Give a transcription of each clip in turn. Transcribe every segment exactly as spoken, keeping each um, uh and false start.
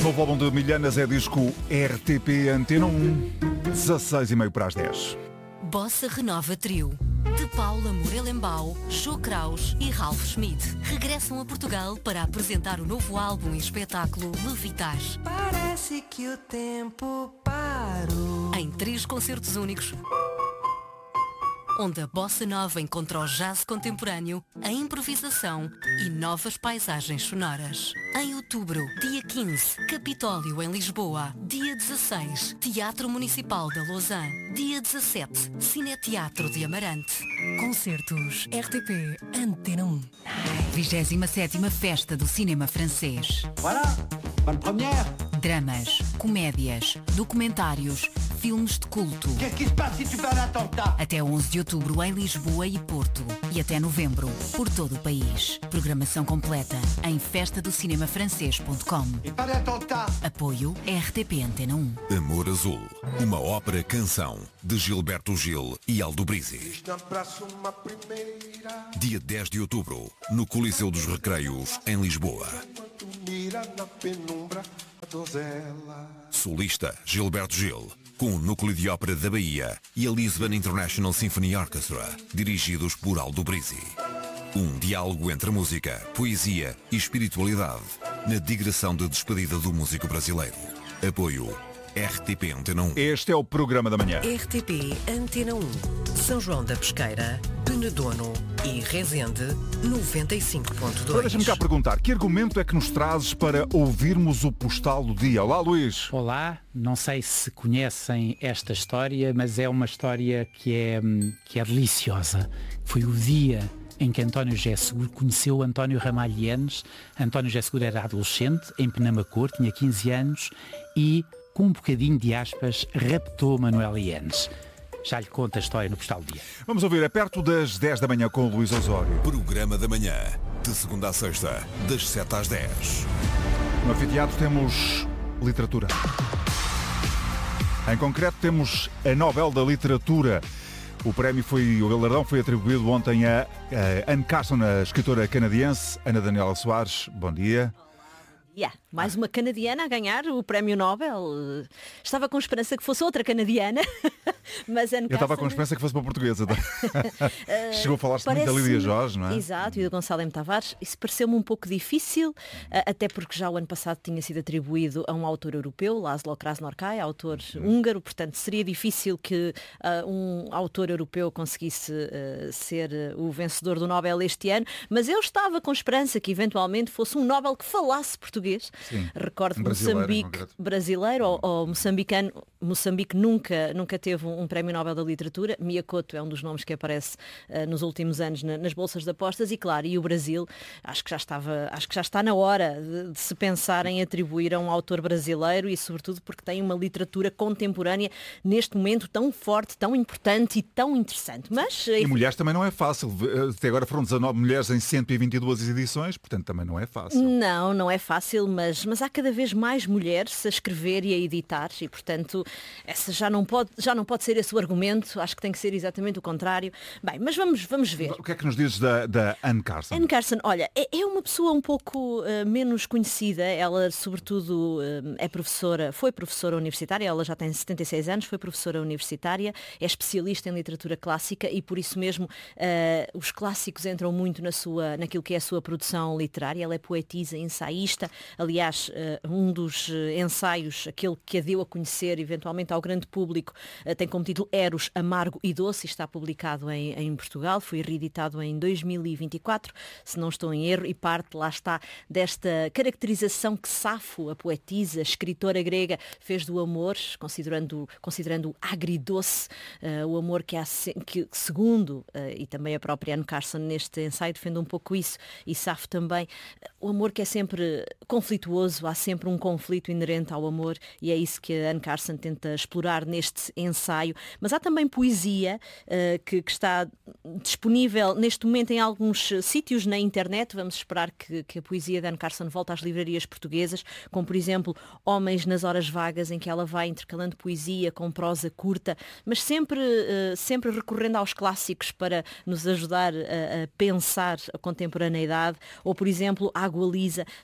Novo álbum de Milhanas é disco R T P Antena um, dezasseis e meio para as dez. Bossa Renova Trio, de Paula Morelembau, Jô Kraus e Ralph Schmidt, regressam a Portugal para apresentar o novo álbum e espetáculo Levitar. Parece que o tempo parou. Em três concertos únicos, onde a Bossa Nova encontra o jazz contemporâneo, a improvisação e novas paisagens sonoras. Em outubro, dia quinze, Capitólio em Lisboa. Dia dezasseis, Teatro Municipal da Lausanne. Dia dezassete, Cineteatro de Amarante. Concertos R T P Antena um. vigésima sétima Festa do Cinema Francês. Voilà, bonne première. Dramas, comédias, documentários, filmes de culto. Qu'est-ce qui se passe si tu fais un attentat? Até onze de outubro em Lisboa e Porto. E até novembro, por todo o país. Programação completa em festa do cinema francês ponto com. E pas d'attentat. Apoio R T P Antena um. Amor Azul, uma ópera-canção de Gilberto Gil e Aldo Brizzi. Dia dez de outubro, no Coliseu dos Recreios, em Lisboa. Solista Gilberto Gil, com o Núcleo de Ópera da Bahia e a Lisbon International Symphony Orchestra, dirigidos por Aldo Brizzi. Um diálogo entre música, poesia e espiritualidade, na digressão de despedida do músico brasileiro. Apoio R T P Antena um. Este é o programa da manhã. R T P Antena um. São João da Pesqueira, Penedono e Resende, noventa e cinco ponto dois. Deixa-me cá perguntar, que argumento é que nos trazes para ouvirmos o postal do dia? Olá, Luís. Olá, não sei se conhecem esta história, mas é uma história que é, que é deliciosa. Foi o dia em que António José Seguro conheceu António Ramalho Yanes. António José Seguro era adolescente, em Penamacor, tinha quinze anos e, com um bocadinho de aspas, raptou Manuel Yanes. Já lhe conto a história no postal do dia. Vamos ouvir, é perto das dez da manhã com o Luís Osório. Programa da manhã, de segunda a sexta, das sete às dez. No anfiteatro temos literatura. Em concreto temos a Nobel da Literatura. O prémio foi, o galardão foi atribuído ontem a, a Anne Carson, a escritora canadiense. Ana Daniela Soares, bom dia. Yeah, mais uma canadiana a ganhar o prémio Nobel. Estava com esperança que fosse outra canadiana, mas Anne Carson... Eu estava com esperança que fosse uma portuguesa. Chegou a falar-se muito da Lídia Jorge, não é? Exato, e do Gonçalo M. Tavares. Isso pareceu-me um pouco difícil, até porque já o ano passado tinha sido atribuído a um autor europeu, Laszlo Krasznahorkai, autor húngaro, portanto seria difícil que uh, um autor europeu conseguisse uh, ser uh, o vencedor do Nobel este ano, mas eu estava com esperança que eventualmente fosse um Nobel que falasse português. Sim, Recordo que brasileiro, Moçambique brasileiro ou, ou moçambicano, Moçambique nunca, nunca teve um, um prémio Nobel da Literatura. Miyakoto é um dos nomes que aparece uh, nos últimos anos na, nas bolsas de apostas e claro, e o Brasil, acho que já estava, acho que já está na hora de, de se pensar em atribuir a um autor brasileiro e sobretudo porque tem uma literatura contemporânea neste momento tão forte, tão importante e tão interessante. Mas, e mulheres também não é fácil. Até agora foram dezanove mulheres em cento e vinte e duas edições, portanto também não é fácil. Não, não é fácil. Mas, mas há cada vez mais mulheres a escrever e a editar e, portanto, essa já não pode, já não pode ser esse o argumento. Acho que tem que ser exatamente o contrário. Bem, mas vamos, vamos ver. O que é que nos dizes da, da Anne Carson? Anne Carson, olha, é, é uma pessoa um pouco uh, menos conhecida. Ela, sobretudo, uh, é professora, foi professora universitária. Ela já tem setenta e seis anos, foi professora universitária, é especialista em literatura clássica e, por isso mesmo, uh, os clássicos entram muito na sua, naquilo que é a sua produção literária. Ela é poetisa, ensaísta. Aliás, um dos ensaios, aquele que a deu a conhecer eventualmente ao grande público, tem como título Eros, Amargo e Doce e está publicado em, em Portugal. Foi reeditado em dois mil e vinte e quatro, se não estou em erro, e parte, lá está, desta caracterização que Safo, a poetisa, a escritora grega, fez do amor, considerando, considerando agridoce, uh, o amor que, há, que segundo, uh, e também a própria Anne Carson neste ensaio defende um pouco isso, e Safo também, uh, o amor que é sempre conflituoso, há sempre um conflito inerente ao amor e é isso que a Anne Carson tenta explorar neste ensaio. Mas há também poesia uh, que, que está disponível neste momento em alguns sítios na internet. Vamos esperar que, que a poesia de Anne Carson volte às livrarias portuguesas, como por exemplo Homens nas Horas Vagas, em que ela vai intercalando poesia com prosa curta, mas sempre, uh, sempre recorrendo aos clássicos para nos ajudar a, a pensar a contemporaneidade. Ou por exemplo Água Lisa, são títulos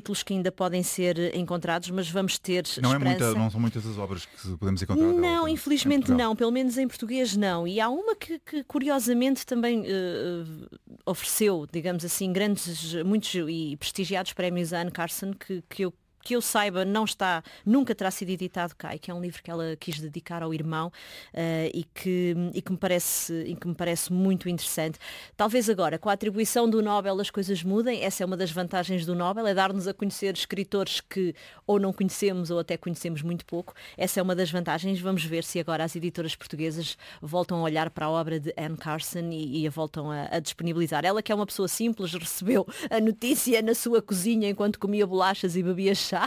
títulos que ainda podem ser encontrados, mas vamos ter não esperança. É muita, não são muitas as obras que podemos encontrar dela, Não, infelizmente em não, pelo menos em português não. E há uma que, que curiosamente também uh, ofereceu, digamos assim, grandes, muitos e prestigiados prémios a Anne Carson, que, que eu que eu saiba, não está, nunca terá sido editado cá, e que é um livro que ela quis dedicar ao irmão uh, e, que, e, que me parece, e que me parece muito interessante. Talvez agora, com a atribuição do Nobel, as coisas mudem. Essa é uma das vantagens do Nobel, é dar-nos a conhecer escritores que ou não conhecemos ou até conhecemos muito pouco. Essa é uma das vantagens. Vamos ver se agora as editoras portuguesas voltam a olhar para a obra de Anne Carson e, e a voltam a, a disponibilizar. Ela, que é uma pessoa simples, recebeu a notícia na sua cozinha enquanto comia bolachas e bebia chá.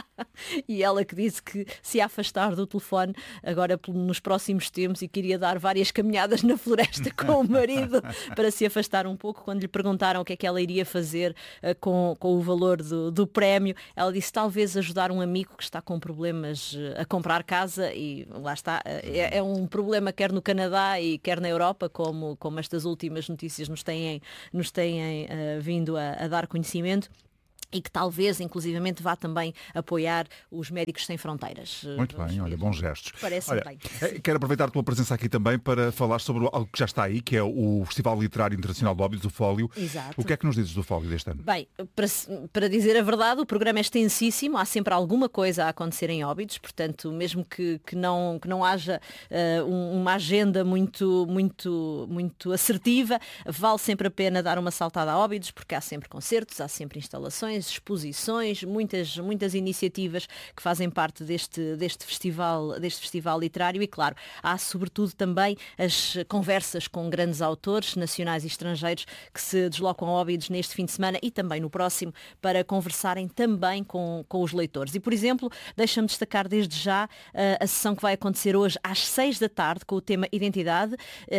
E ela que disse que se ia afastar do telefone agora nos próximos tempos e queria dar várias caminhadas na floresta com o marido para se afastar um pouco. Quando lhe perguntaram o que é que ela iria fazer uh, com, com o valor do, do prémio, ela disse talvez ajudar um amigo que está com problemas uh, a comprar casa, e lá está, uh, é, é um problema quer no Canadá e quer na Europa, como, como estas últimas notícias nos têm, nos têm uh, vindo a, a dar conhecimento. E que talvez, inclusivamente, vá também apoiar os Médicos Sem Fronteiras. Muito bem, olha, bons gestos. Parece-me bem. Quero aproveitar a tua presença aqui também para falar sobre algo que já está aí, que é o Festival Literário Internacional de Óbidos, o Fólio. Exato. O que é que nos dizes do Fólio deste ano? Bem, para, para dizer a verdade, o programa é extensíssimo, há sempre alguma coisa a acontecer em Óbidos, portanto, mesmo que, que, não, que não haja uh, uma agenda muito, muito, muito assertiva, vale sempre a pena dar uma saltada a Óbidos, porque há sempre concertos, há sempre instalações, exposições, muitas, muitas iniciativas que fazem parte deste, deste, festival, deste festival literário, e claro, há sobretudo também as conversas com grandes autores nacionais e estrangeiros que se deslocam a Óbidos neste fim de semana e também no próximo para conversarem também com, com os leitores. E, por exemplo, deixa-me destacar desde já uh, a sessão que vai acontecer hoje às seis da tarde com o tema Identidade uh,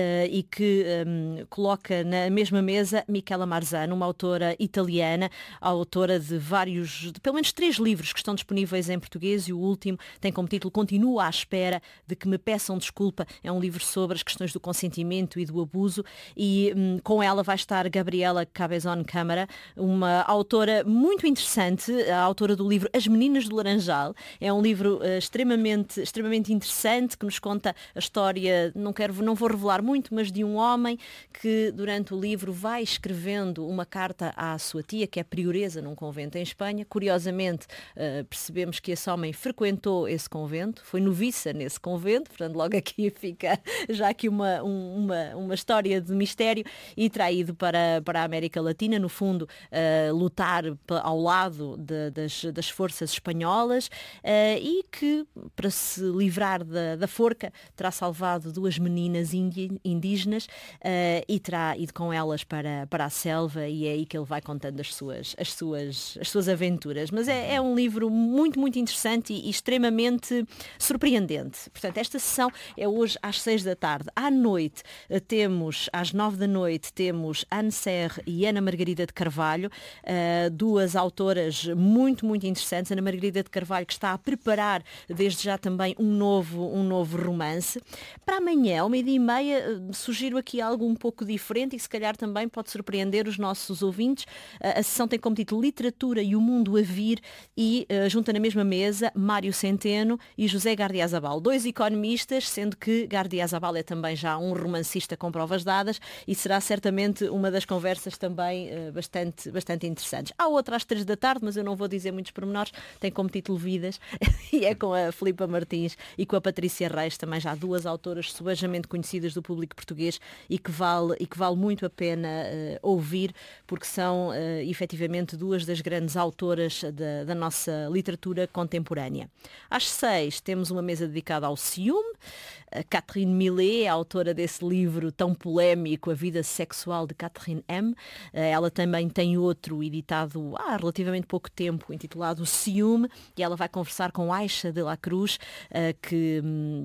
e que um, coloca na mesma mesa Michela Marzano, uma autora italiana, autora de vários, de pelo menos três livros que estão disponíveis em português, e o último tem como título Continuo à espera de que me peçam desculpa. É um livro sobre as questões do consentimento e do abuso, e hum, com ela vai estar Gabriela Cabezón Câmara, uma autora muito interessante, a autora do livro As Meninas do Laranjal. É um livro uh, extremamente, extremamente interessante, que nos conta a história, não quero, não vou revelar muito, mas de um homem que durante o livro vai escrevendo uma carta à sua tia, que é prioresa num convento em Espanha. Curiosamente, uh, percebemos que esse homem frequentou esse convento, foi noviça nesse convento, portanto logo aqui fica já aqui uma, um, uma, uma história de mistério, e terá ido para, para a América Latina, no fundo, uh, lutar ao lado de, das, das forças espanholas, uh, e que, para se livrar da, da forca, terá salvado duas meninas indi, indígenas uh, e terá ido com elas para, para a selva, e é aí que ele vai contando as suas, as suas as suas aventuras. Mas é, é um livro muito, muito interessante e, e extremamente surpreendente. Portanto, esta sessão é hoje às seis da tarde. À noite temos, às nove da noite, temos Anne Serre e Ana Margarida de Carvalho, uh, duas autoras muito, muito interessantes. Ana Margarida de Carvalho, que está a preparar desde já também um novo, um novo romance. Para amanhã, ao meio-dia e meia, uh, sugiro aqui algo um pouco diferente e que se calhar também pode surpreender os nossos ouvintes. Uh, a sessão tem como título Literatura e o Mundo a Vir, e uh, junta na mesma mesa Mário Centeno e José Gardiazabal, dois economistas, sendo que Gardiazabal é também já um romancista com provas dadas, e será certamente uma das conversas também uh, bastante, bastante interessantes. Há outra às três da tarde, mas eu não vou dizer muitos pormenores, tem como título Vidas, e é com a Filipa Martins e com a Patrícia Reis, também já duas autoras subejamente conhecidas do público português e que vale, e que vale muito a pena uh, ouvir, porque são uh, efetivamente duas das grandes autoras da, da nossa literatura contemporânea. Às seis temos uma mesa dedicada ao ciúme. A Catherine Millet é a autora desse livro tão polémico, A Vida Sexual de Catherine M. Ela também tem outro editado há relativamente pouco tempo, intitulado Ciúme, e ela vai conversar com Aisha de la Cruz, que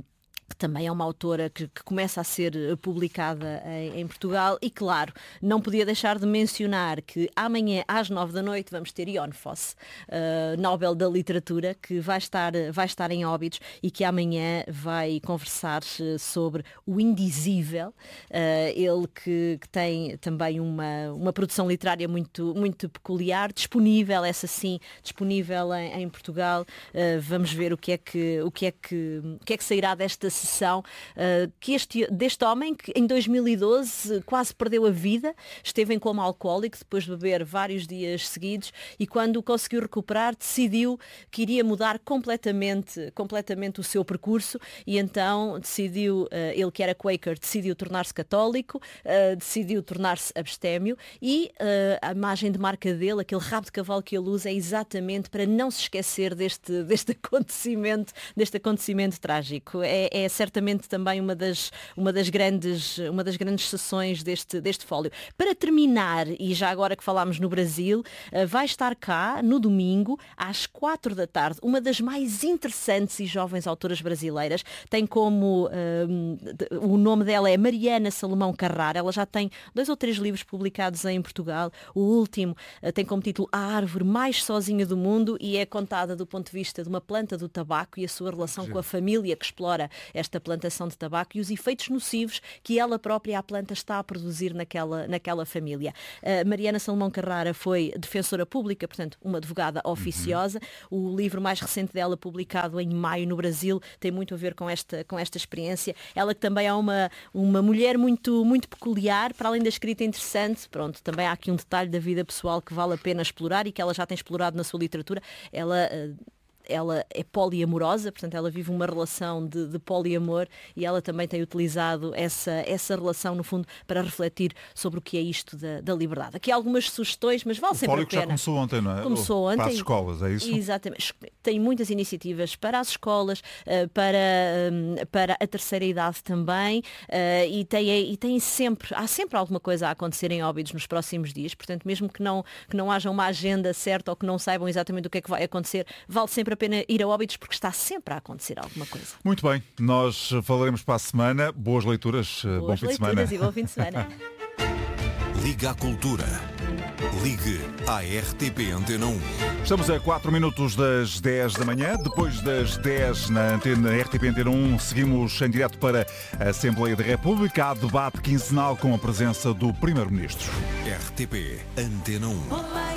que também é uma autora que, que começa a ser publicada em, em Portugal. E claro, não podia deixar de mencionar que amanhã às nove da noite vamos ter Jon Fosse, uh, Nobel da Literatura, que vai estar, vai estar em Óbidos e que amanhã vai conversar sobre o indizível. Uh, ele que, que tem também uma, uma produção literária muito, muito peculiar, disponível, essa sim, disponível em, em Portugal. Uh, vamos ver o que é que, o que é que, o que é que sairá desta sessão, uh, que este, deste homem que em dois mil e doze quase perdeu a vida, esteve em coma alcoólico depois de beber vários dias seguidos e quando conseguiu recuperar decidiu que iria mudar completamente, completamente o seu percurso e então decidiu, uh, ele que era Quaker, decidiu tornar-se católico, uh, decidiu tornar-se abstémio e uh, a imagem de marca dele, aquele rabo de cavalo que ele usa é exatamente para não se esquecer deste, deste acontecimento, deste acontecimento trágico. É, é certamente também uma das, uma das grandes, uma das grandes sessões deste, deste fólio. Para terminar, e já agora que falámos no Brasil, vai estar cá no domingo, às quatro da tarde, uma das mais interessantes e jovens autoras brasileiras. Tem como um, o nome dela é Mariana Salomão Carrara. Ela já tem dois ou três livros publicados em Portugal. O último uh, tem como título A Árvore Mais Sozinha do Mundo e é contada do ponto de vista de uma planta do tabaco e a sua relação Sim. com a família que explora esta plantação de tabaco e os efeitos nocivos que ela própria, a planta, está a produzir naquela, naquela família. Uh, Mariana Salomão Carrara foi defensora pública, portanto, uma advogada oficiosa. Uhum. O livro mais recente dela, publicado em maio no Brasil, tem muito a ver com esta, com esta experiência. Ela que também é uma, uma mulher muito, muito peculiar, para além da escrita interessante, pronto, também há aqui um detalhe da vida pessoal que vale a pena explorar e que ela já tem explorado na sua literatura. Ela... Uh, ela é poliamorosa, portanto ela vive uma relação de, de poliamor e ela também tem utilizado essa, essa relação, no fundo, para refletir sobre o que é isto da, da liberdade. Aqui há algumas sugestões, mas vale o sempre a pena. Já começou ontem, não é? Começou ontem. Para as escolas, é isso? Exatamente. Tem muitas iniciativas para as escolas, para, para a terceira idade também, e tem, e tem sempre, há sempre alguma coisa a acontecer em Óbidos nos próximos dias, portanto, mesmo que não, que não haja uma agenda certa ou que não saibam exatamente o que é que vai acontecer, vale sempre a pena ir a Óbidos porque está sempre a acontecer alguma coisa. Muito bem, nós falaremos para a semana. Boas leituras, Boas bom fim de semana. Boas leituras e bom fim de semana. Liga à Cultura. Ligue à R T P Antena um. Estamos a quatro minutos das dez da manhã. Depois das dez na antena R T P Antena um, seguimos em direto para a Assembleia da República. Há debate quinzenal com a presença do Primeiro-Ministro. R T P Antena um.